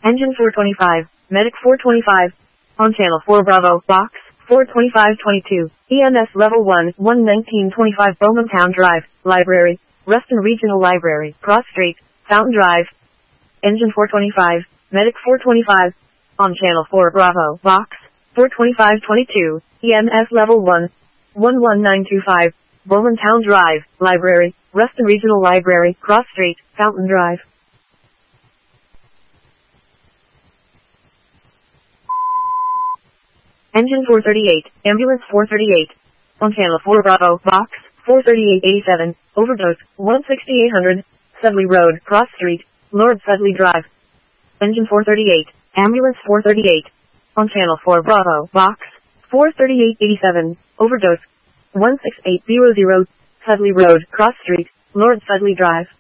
Engine 425, Medic 425. On channel 4 Bravo, box 42522. EMS level 1, 11925 Bowman Town Drive, Library, Ruston Regional Library, Cross Street, Fountain Drive. Engine 425, Medic 425. On channel 4 Bravo, box 42522. EMS level 1, 11925 Bowman Town Drive, Library, Ruston Regional Library, Cross Street, Fountain Drive. Engine 438, Ambulance 438. On channel 4 Bravo, box 43887, overdose 16800, Sudley Road, Cross Street, Lord Sudley Drive. Engine 438, Ambulance 438. On channel 4 Bravo, box 43887, overdose 16800, Sudley Road, Cross Street, Lord Sudley Drive.